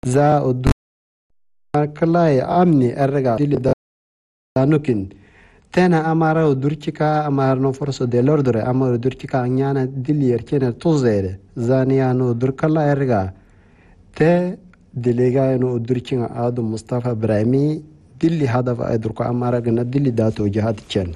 za udur kalai amni erga dili da nukin tena amara udurchika amara no forso dell'ordine amara udurchika anyana dili erkena tozere zaniya no udurkala erga te dilega no udurchinga adu Mustafa Ibrahimi dili hadaf aydurko amara gana dili dato jihad chen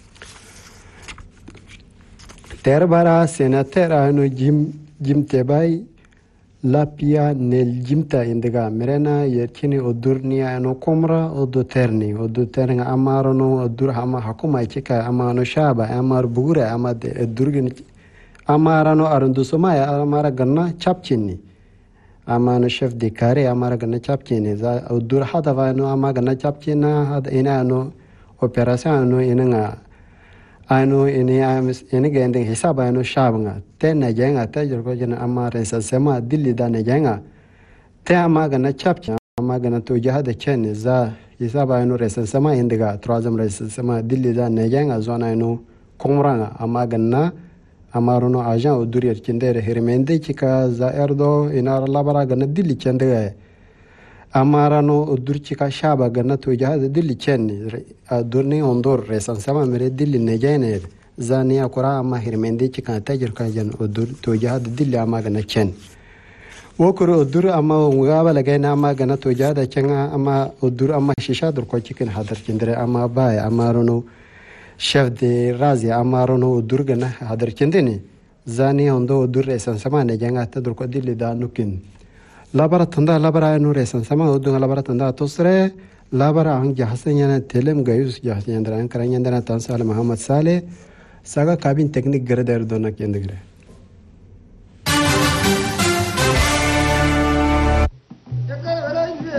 terbara senator ano jim tebay lapia nel jimta indiga merena yerkini odurnia no komra oduterni amaro no odur hama hakuma chika amano shaba amar bugura amade durgin amara no arundu somaya amara ganna chapchini amano chef de carré amara ganna chapchini za odur hadawa no ama ganna chapchina hada ina no operation no inanga ano ini gende hisaba ano shabanga te na jenga te jorgo jena amare sa sema dilli da na jenga te amaga na chapcha amaga na to jihad chen za hisaba ano resa sema indiga trazam resa sema dilli da na jenga zona ano komranga amaga na amaro no agent odurier kindere hermende chika za erdo inar labara gana dilli chende amara no udurchika shaba gana to jihad dilli chen durni ondor resan sama mere dilli nejene zani akura ama hirmende chika tajir kajan udur to jihad dilli ama gana chen wokuru udur ama ngaba lagena ama gana to jihad chenga ama udur ama shisha dur ko chikin hadar chindre ama bay amaro no chef de razi amaro no udur gana hadar chindeni zani ondo udur resan sama nejanga tadur ko dilli da nukin labara tanda labara no resan sama udunga labara tanda tosre labara ang jahasanya telem gayus jahasanya ndran karanya ndran tansal Muhammad Saleh saga kabin teknik gerdar dona kendegre